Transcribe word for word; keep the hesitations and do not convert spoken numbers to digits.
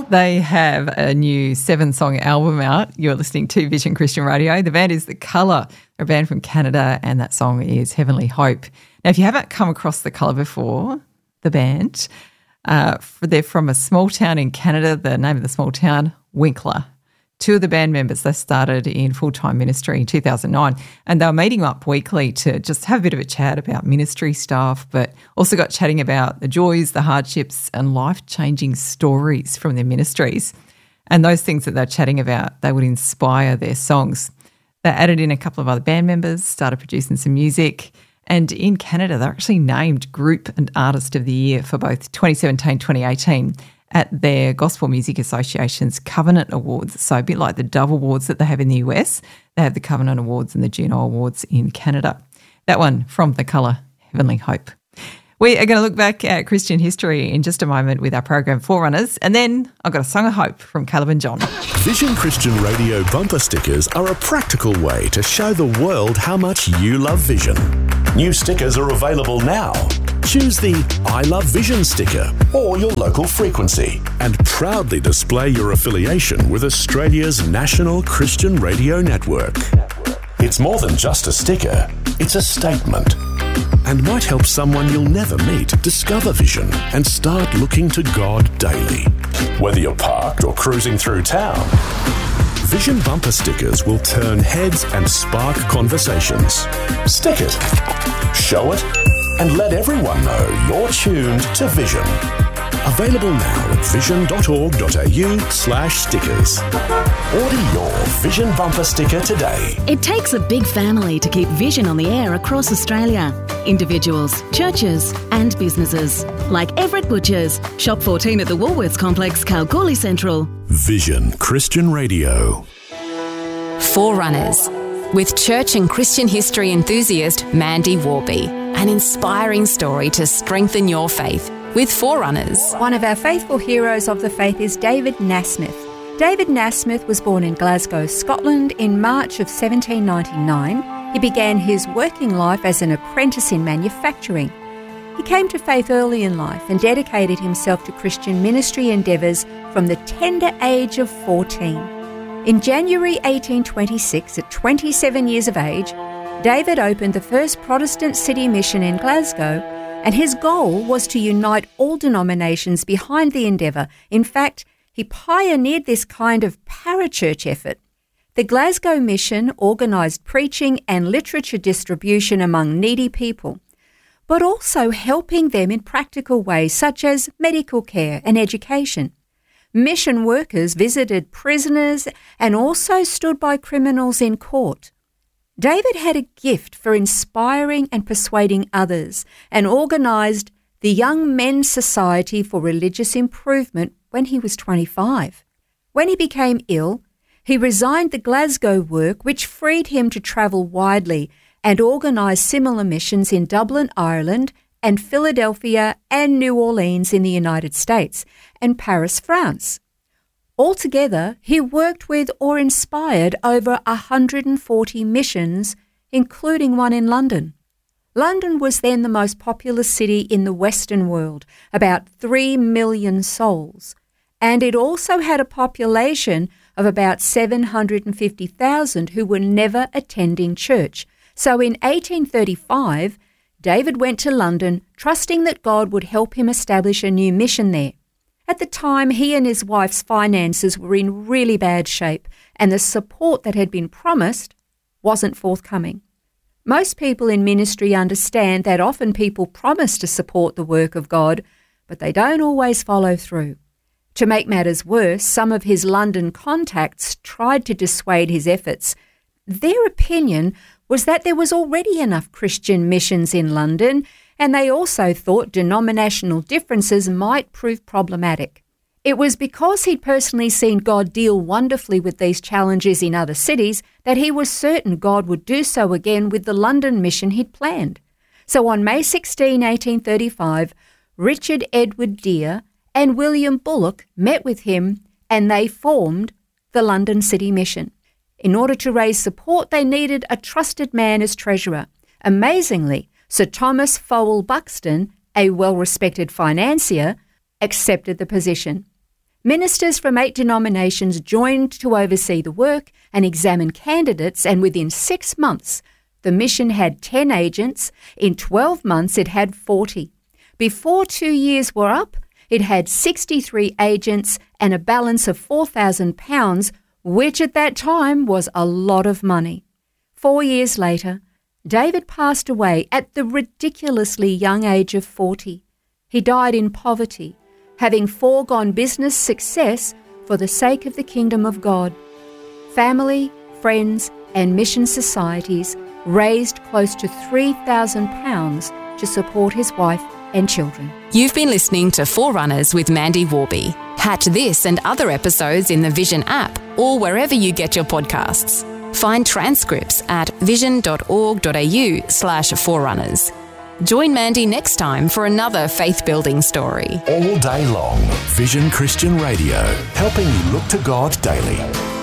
They have a new seven-song album out. You're listening to Vision Christian Radio. The band is The Colour. They're a band from Canada, and that song is Heavenly Hope. Now, if you haven't come across The Colour before, the band, uh, they're from a small town in Canada. The name of the small town, Winkler. Two of the band members, they started in full-time ministry in two thousand nine, and they were meeting up weekly to just have a bit of a chat about ministry stuff, but also got chatting about the joys, the hardships, and life-changing stories from their ministries. And those things that they're chatting about, they would inspire their songs. They added in a couple of other band members, started producing some music, and in Canada, they're actually named Group and Artist of the Year for both twenty seventeen twenty eighteen at their Gospel Music Association's Covenant Awards. So a bit like the Dove Awards that they have in the U S, they have the Covenant Awards and the Juno Awards in Canada. That one from The Colour, Heavenly Hope. We are going to look back at Christian history in just a moment with our program Forerunners, and then I've got a song of hope from Caleb and John. Vision Christian Radio bumper stickers are a practical way to show the world how much you love Vision. New stickers are available now. Choose the I Love Vision sticker or your local frequency and proudly display your affiliation with Australia's national Christian radio network. It's more than just a sticker, it's a statement, and might help someone you'll never meet discover Vision and start looking to God daily. Whether you're parked or cruising through town, Vision bumper stickers will turn heads and spark conversations. Stick it, show it, and let everyone know you're tuned to Vision. Available now at vision.org.au slash stickers. Order your Vision bumper sticker today. It takes a big family to keep Vision on the air across Australia. Individuals, churches and businesses. Like Everett Butchers, Shop fourteen at the Woolworths Complex, Kalgoorlie Central. Vision Christian Radio. Forerunners, with church and Christian history enthusiast Mandy Warby. An inspiring story to strengthen your faith with Forerunners. One of our faithful heroes of the faith is David Nasmith. David Nasmith was born in Glasgow, Scotland in March of seventeen ninety-nine. He began his working life as an apprentice in manufacturing. He came to faith early in life and dedicated himself to Christian ministry endeavours from the tender age of fourteen. In January eighteen twenty-six, at twenty-seven years of age, David opened the first Protestant city mission in Glasgow, and his goal was to unite all denominations behind the endeavour. In fact, he pioneered this kind of parachurch effort. The Glasgow mission organised preaching and literature distribution among needy people, but also helping them in practical ways such as medical care and education. Mission workers visited prisoners and also stood by criminals in court. David had a gift for inspiring and persuading others and organised the Young Men's Society for Religious Improvement when he was twenty-five. When he became ill, he resigned the Glasgow work, which freed him to travel widely and organise similar missions in Dublin, Ireland, and Philadelphia and New Orleans in the United States, and Paris, France. Altogether, he worked with or inspired over one hundred forty missions, including one in London. London was then the most populous city in the Western world, about three million souls, and it also had a population of about seven hundred fifty thousand who were never attending church. So in eighteen thirty-five, David went to London, trusting that God would help him establish a new mission there. At the time, he and his wife's finances were in really bad shape, and the support that had been promised wasn't forthcoming. Most people in ministry understand that often people promise to support the work of God, but they don't always follow through. To make matters worse, some of his London contacts tried to dissuade his efforts. Their opinion was that there was already enough Christian missions in London, and they also thought denominational differences might prove problematic. It was because he'd personally seen God deal wonderfully with these challenges in other cities that he was certain God would do so again with the London mission he'd planned. So on May sixteenth, eighteen thirty-five, Richard Edward Deere and William Bullock met with him, and they formed the London City Mission. In order to raise support, they needed a trusted man as treasurer. Amazingly, Sir Thomas Fowell Buxton, a well-respected financier, accepted the position. Ministers from eight denominations joined to oversee the work and examine candidates, and within six months, the mission had ten agents. In twelve months, it had forty. Before two years were up, it had sixty-three agents and a balance of four thousand pounds, which at that time was a lot of money. Four years later, David passed away at the ridiculously young age of forty. He died in poverty, having foregone business success for the sake of the kingdom of God. Family, friends and mission societies raised close to three thousand pounds to support his wife and children. You've been listening to Forerunners with Mandy Warby. Catch this and other episodes in the Vision app or wherever you get your podcasts. Find transcripts at vision.org.au slash forerunners. Join Mandy next time for another faith-building story. All day long, Vision Christian Radio, helping you look to God daily.